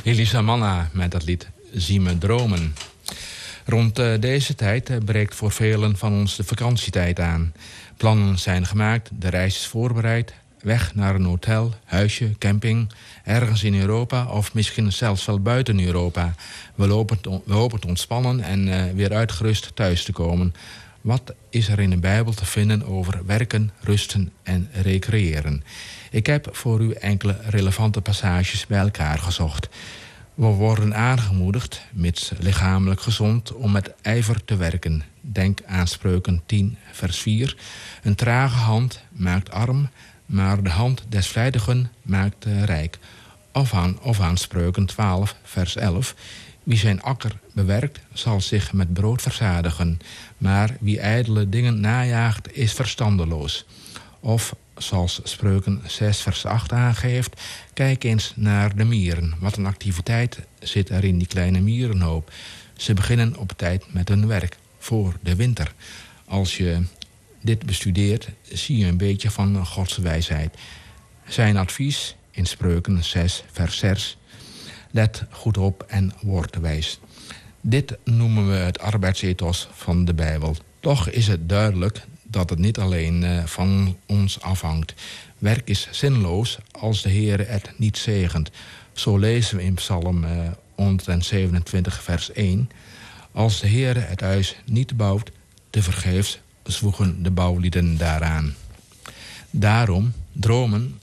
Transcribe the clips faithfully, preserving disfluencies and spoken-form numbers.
Elisa Manna met het lied Zie me dromen. Rond uh, deze tijd uh, breekt voor velen van ons de vakantietijd aan. Plannen zijn gemaakt, de reis is voorbereid. Weg naar een hotel, huisje, camping, ergens in Europa of misschien zelfs wel buiten Europa. We, lopen te, we hopen te ontspannen en uh, weer uitgerust thuis te komen. Wat is er in de Bijbel te vinden over werken, rusten en recreëren? Ik heb voor u enkele relevante passages bij elkaar gezocht. We worden aangemoedigd, mits lichamelijk gezond, om met ijver te werken. Denk aan Spreuken tien, vers vier. Een trage hand maakt arm, maar de hand des vlijtigen maakt uh, rijk. Of aan, of aan Spreuken twaalf, vers elf. Wie zijn akker bewerkt, zal zich met brood verzadigen. Maar wie ijdele dingen najaagt, is verstandeloos. Of, zoals Spreuken zes vers acht aangeeft, kijk eens naar de mieren. Wat een activiteit zit er in die kleine mierenhoop. Ze beginnen op tijd met hun werk, voor de winter. Als je dit bestudeert, zie je een beetje van Gods wijsheid. Zijn advies in Spreuken zes vers zes. Let goed op en word wijs. Dit noemen we het arbeidsethos van de Bijbel. Toch is het duidelijk dat het niet alleen uh, van ons afhangt. Werk is zinloos als de Heer het niet zegent. Zo lezen we in Psalm uh, honderdzevenentwintig vers één. Als de Heer het huis niet bouwt, tevergeefs zwoegen de bouwlieden daaraan. Daarom dromen...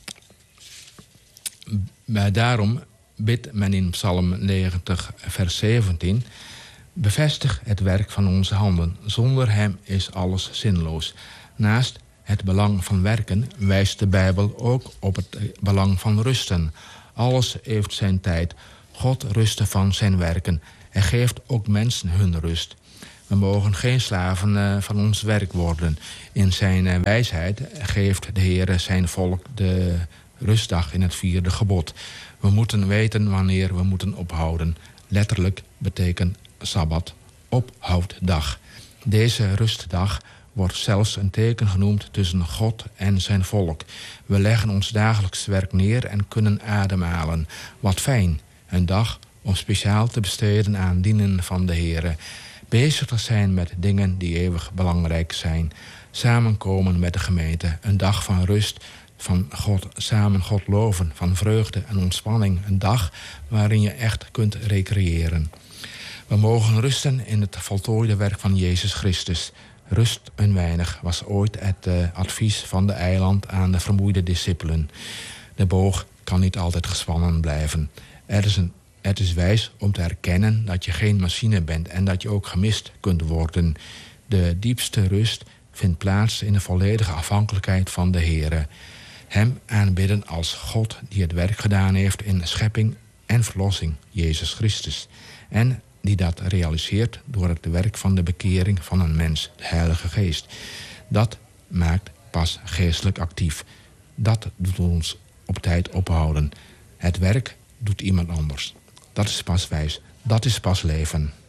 Uh, daarom bidt men in Psalm negentig vers zeventien... Bevestig het werk van onze handen. Zonder hem is alles zinloos. Naast het belang van werken wijst de Bijbel ook op het belang van rusten. Alles heeft zijn tijd. God rustte van zijn werken. Hij geeft ook mensen hun rust. We mogen geen slaven van ons werk worden. In zijn wijsheid geeft de Heer zijn volk de rustdag in het vierde gebod. We moeten weten wanneer we moeten ophouden. Letterlijk betekent Sabbat, ophouddag. Deze rustdag wordt zelfs een teken genoemd tussen God en zijn volk. We leggen ons dagelijks werk neer en kunnen ademhalen. Wat fijn, een dag om speciaal te besteden aan dienen van de Heere. Bezig te zijn met dingen die eeuwig belangrijk zijn. Samenkomen met de gemeente, een dag van rust, van God, samen God loven, van vreugde en ontspanning. Een dag waarin je echt kunt recreëren. We mogen rusten in het voltooide werk van Jezus Christus. Rust een weinig was ooit het uh, advies van de eiland aan de vermoeide discipelen. De boog kan niet altijd gespannen blijven. Er is een, het is wijs om te erkennen dat je geen machine bent en dat je ook gemist kunt worden. De diepste rust vindt plaats in de volledige afhankelijkheid van de Heere. Hem aanbidden als God die het werk gedaan heeft in schepping en verlossing, Jezus Christus. En die dat realiseert door het werk van de bekering van een mens, de Heilige Geest. Dat maakt pas geestelijk actief. Dat doet ons op tijd ophouden. Het werk doet iemand anders. Dat is pas wijs. Dat is pas leven.